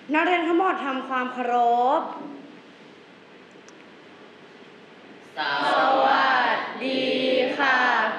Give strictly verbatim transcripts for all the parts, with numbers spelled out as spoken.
นักเรียนทั้งหมดทำความเคารพสวัสดีค่ะ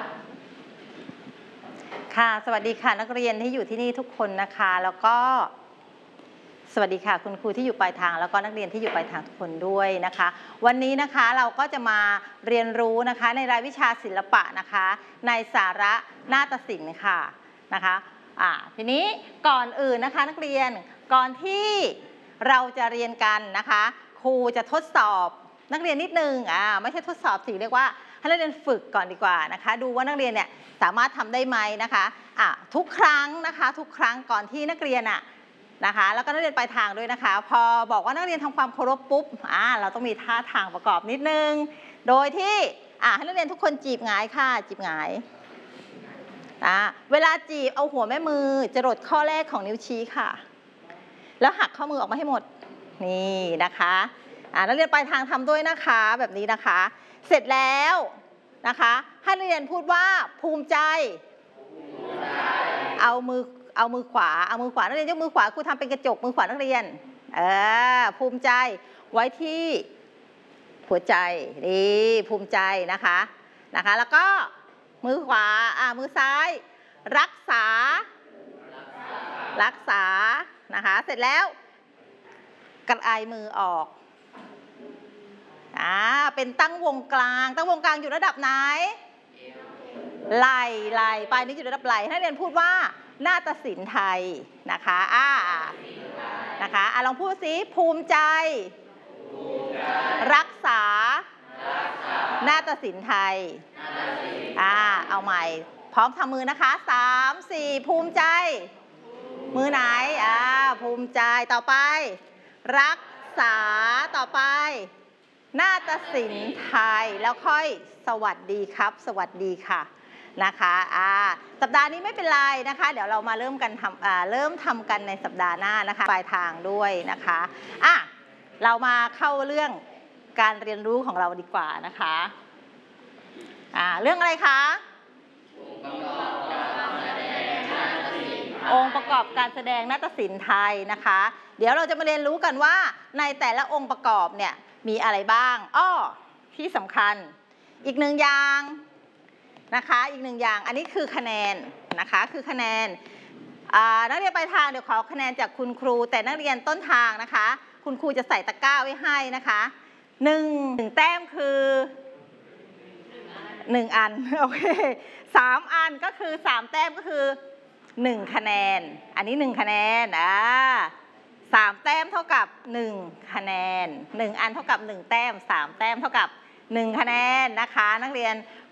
ค่ะสวัสดีค่ะนักเรียนที่อยู่ที่นี่ทุกคนนะคะแล้วก็สวัสดีค่ะคุณครูที่อยู่ปลายทางแล้วก็นักเรียนที่อยู่ปลายทางทุกคนด้วยนะคะวันนี้นะคะเราก็จะมาเรียนรู้นะคะในรายวิชาศิลปะนะคะในสาระนาฏศิลป์ค่ะนะคะอ่าทีนี้ก่อนอื่นนะคะนักเรียนก่อนที่เราจะเรียนกันนะคะครูจะทดสอบนักเรียนนิดนึงอ่าไม่ใช่ทดสอบสิเรียกว่าให้นักเรียนฝึกก่อนดีกว่านะคะดูว่านักเรียนเนี่ยสามารถทำได้ไหมนะคะอ่ะทุกครั้งนะคะทุกครั้งก่อนที่นักเรียนอ่ะนะคะแล้วก็นักเรียนปลายทางด้วยนะคะพอบอกว่านักเรียนทำความเคารพปุ๊บอ่าเราต้องมีท่าทางประกอบนิดนึงโดยที่อ่าให้นักเรียนทุกคนจีบหงายค่ะจีบหงายอ่าเวลาจีบเอาหัวแม่มือจรดข้อแรกของนิ้วชี้ค่ะแล้วหักข้อมือออกมาให้หมดนี่นะคะอ่านักเรียนปลายทางทำด้วยนะคะแบบนี้นะคะเสร็จแล้วนะคะให้นักเรียนพูดว่าภูมิใจเอามือเอามือขวาเอามือขวานักเรียนยกมือขวาครูทำเป็นกระจกมือขวานักเรียนเออภูมิใจไว้ที่หัวใจนี่ภูมิใจนะคะนะคะแล้วก็มือขวาอ่ามือซ้ายรักษารักษานะคะเสร็จแล้วกระไอมือออกอ่าเป็นตั้งวงกลางตั้งวงกลางอยู่ระดับไหนไหล่ไหล่ปลายนี้อยู่ระดับไหล่ให้เรียนพูดว่านาฏศิลป์ไทยนะคะอ่านะคะอ่ะลองพูดสิภูมิใจรักษานาฏศิลป์ไทยอ่าเอาใหม่พร้อมทำมือนะคะสามสี่ภูมิใจมือไหนอ่าภูมิใจต่อไปรักษาต่อไปนาฏศิลป์ไทยแล้วค่อยสวัสดีครับสวัสดีค่ะนะคะอ่าสัปดาห์นี้ไม่เป็นไรนะคะเดี๋ยวเรามาเริ่มกันทำอ่าเริ่มทำกันในสัปดาห์หน้านะคะปลายทางด้วยนะคะอ่ะเรามาเข้าเรื่องการเรียนรู้ของเราดีกว่านะคะอ่าเรื่องอะไรคะองค์ประกอบการแสดงนาฏศิลป์ไทยนะคะเดี๋ยวเราจะมาเรียนรู้กันว่าในแต่ละองค์ประกอบเนี่ยมีอะไรบ้างอ้อที่สำคัญอีกหนึ่งอย่างนะคะอีกหนึ่งอย่างอันนี้คือคะแนนนะคะคือคะแนนนักเรียนปลายทางเดี๋ยวขอคะแนนจากคุณครูแต่นักเรียนต้นทางนะคะคุณครูจะใส่ตะกร้าไว้ให้นะคะหนึ่งหนึ่งแต้มคือหนึ่งอันโอเคสามอันก็คือสามแต้มก็คือหนึ่งคะแนนอันนี้หนึ่งคะแนนอ่าสามแต้มเท่ากับหนึ่งคะแนนหนึ่งอันเท่ากับหนึ่งแต้มสามแต้มเท่ากับหนึ่งคะแนนนะคะนักเรียน